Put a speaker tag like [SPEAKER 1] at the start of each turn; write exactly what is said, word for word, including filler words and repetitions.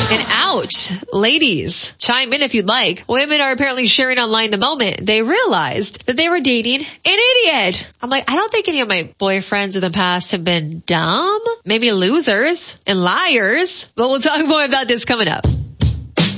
[SPEAKER 1] And ouch, ladies, chime in if you'd like. Women are apparently sharing online the moment they realized that they were dating an idiot. I'm like, I don't think any of my boyfriends in the past have been dumb. Maybe losers and liars. But we'll talk more about this coming up.